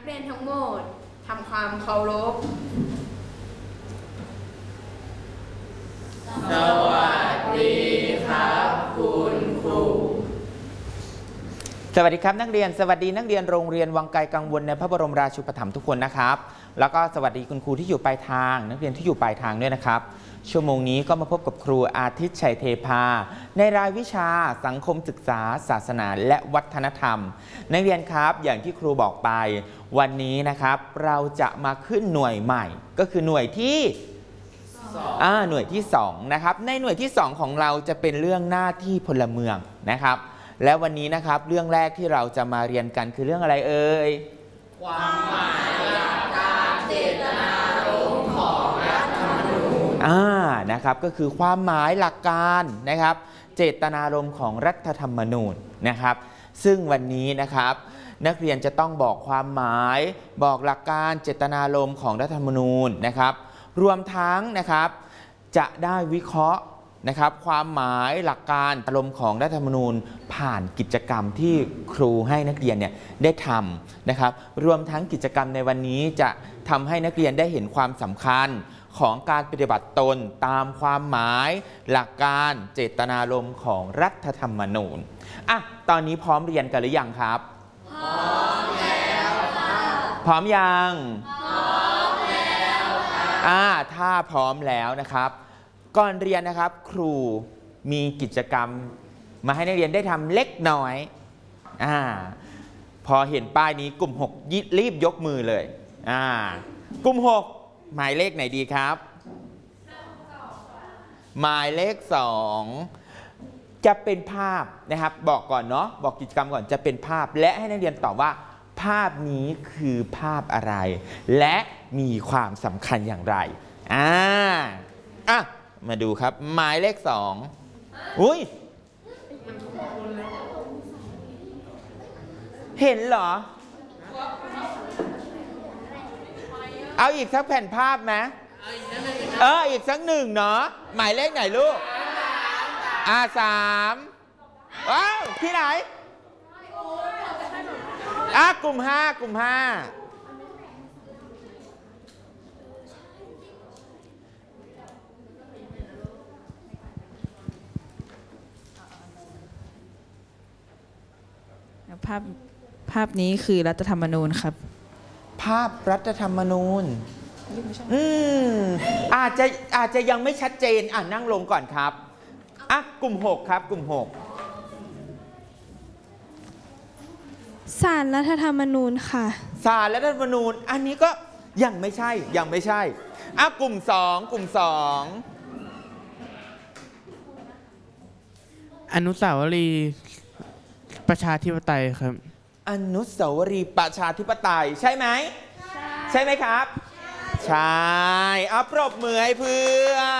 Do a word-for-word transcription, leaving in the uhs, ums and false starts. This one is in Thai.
เรียนทั้งหมดทำความเคารพสวัสดีครับคุณครูสวัสดีครับนักเรียนสวัสดีนักเรียนโรงเรียนวังไกลกังวลในพระบรมราชูปถัมภ์ทุกคนนะครับแล้วก็สวัสดีคุณครูที่อยู่ปลายทางนักเรียนที่อยู่ปลายทางด้วยนะครับชั่วโมงนี้ก็มาพบกับครูอาทิตย์ชัยเทพาในรายวิชาสังคมศึกษาศาสนาและวัฒนธรรมนักเรียนครับอย่างที่ครูบอกไปวันนี้นะครับเราจะมาขึ้นหน่วยใหม่ก็คือหน่วยที่อ่าหน่วยที่สองนะครับในหน่วยที่สองของเราจะเป็นเรื่องหน้าที่พลเมืองนะครับและวันนี้นะครับเรื่องแรกที่เราจะมาเรียนกันคือเรื่องอะไรเอ่ยความหมายหลักการเจตนารมณ์ของรัฐธรรมนูญอ่านะครับก็คือความหมายหลักการนะครับเจตนารมณ์ของรัฐธรรมนูญนะครับซึ่งวันนี้นะครับนักเรียนจะต้องบอกความหมายบอกหลักการเจตนารมณ์ของรัฐธรรมนูญนะครับรวมทั้งนะครับจะได้วิเคราะห์นะครับความหมายหลักการอารมณ์ของรัฐธรรมนูญผ่านกิจกรรมที่ครูให้นักเรียนเนี่ยได้ทำนะครับรวมทั้งกิจกรรมในวันนี้จะทำให้นักเรียนได้เห็นความสำคัญของการปฏิบัติตนตามความหมายหลักการเจตนารมณ์ของรัฐธรรมนูญอ่ะตอนนี้พร้อมเรียนกันหรือยังครับพร้อมแล้วค่ะพร้อมยังพร้อมแล้วค่ะอ่าถ้าพร้อมแล้วนะครับก่อนเรียนนะครับครูมีกิจกรรมมาให้นักเรียนได้ทำเล็กน้อยอ่าพอเห็นป้ายนี้กลุ่มหกรีบยกมือเลยอ่ากลุ่มหกหมายเลขไหนดีครับหมายเลขสองจะเป็นภาพนะครับบอกก่อนเนาะบอกกิจกรรมก่อนจะเป็นภาพและให้นักเรียนตอบว่าภาพนี้คือภาพอะไรและมีความสำคัญอย่างไรอ่าอ่ะมาดูครับหมายเลขสองอุ้ยเห็นเหรอเอาอีกสักแผ่นภาพไหมเอออีกสักหนึ่งเนาะหมายเลขไหนลูกอ่าสามว้าวที่ไหนอ่ะกลุ่มห้ากลุ่มห้าภาพภาพนี้คือรัฐธรรมนูญครับภาพรัฐธรรมนูญอืมอาจจะอาจจะยังไม่ชัดเจนอ่ะนั่งลงก่อนครับอ่ะกลุ่มหกครับกลุ่มหกศาลรัฐธรรมนูญค่ะศาลรัฐธรรมนูญอันนี้ก็ยังไม่ใช่ยังไม่ใช่อ่ะกลุ่มสองกลุ่มสองอนุสาวรีย์ประชาธิปไตยครับอนุสาวรีย์ประชาธิปไตยใช่ไหมใช่ไหมครับใช่เอาปรบมือให้เพื่อน